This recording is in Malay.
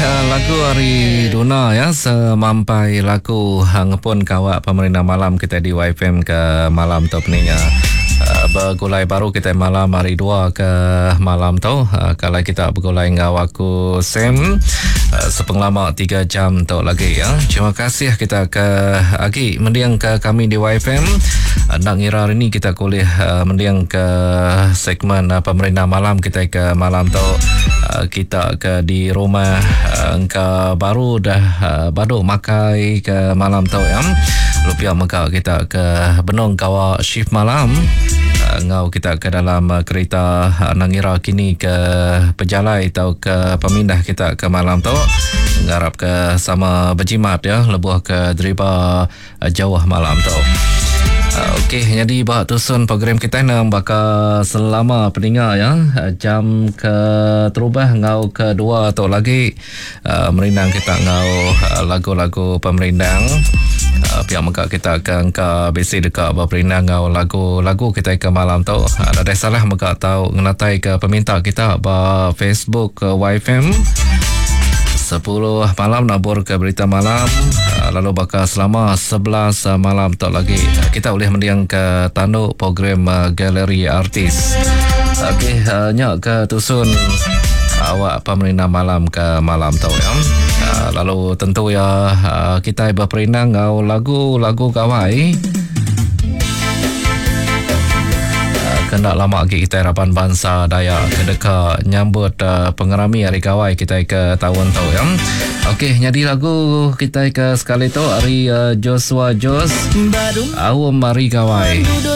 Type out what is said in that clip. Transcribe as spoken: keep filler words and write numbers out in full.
uh, lagu hari Duna ya, semampai lagu hang pun kawak pemerintah malam kita di Y F M ke malam tu peninga. Uh, bergulai baru kita malam hari dua ke malam tu. Uh, kalau kita bergulai dengan aku Sam uh, sepenglamak tiga jam tu lagi ya. Terima kasih kita ke Agi mendiang ke kami di Y F M. Uh, nak ngira hari ni kita kuliah uh, mendiang ke segmen uh, pemerintah malam kita ke malam tu. Uh, kita ke di rumah uh, engkau baru dah uh, baru makai ke malam tu ya. Lupiah maka kita ke benong kawa shift malam. Uh, ngau kita ke dalam uh, kereta uh, nangira kini ke pejalai atau ke pemindah kita ke malam tu. Ngarap ke sama berjimat ya, lebuh ke deriba uh, jauh malam tu. Uh, Okey, jadi bak tusun program kita nak bakal selama pendengar ya. Uh, jam ke terubah ngau kedua atau lagi uh, merindang kita ngau uh, lagu-lagu pemerindang. Uh, pihak maka kita akan ke besi dekat berperindang ngau lagu-lagu kita ke malam tu. Uh, ada salah maka tahu ngenatai ke peminta kita ba Facebook ke Y F M. sepuluh malam nabur ke berita malam, lalu bakal selama sebelas malam tak lagi kita boleh mendiang ke tanduk program galeri artis. Okey, nyak ke tusun awak pemerintah malam ke malam tau ya. Lalu tentu ya kita berperindang ngau lagu-lagu kawai. Kendak lama lagi kita harapan bangsa Dayak kedeka nyambut uh, pengerami hari kawai kita ke tahun tu ya. Okey, jadi lagu kita ke sekali tu hari uh, Joshua Jos Awam Mari Kawai.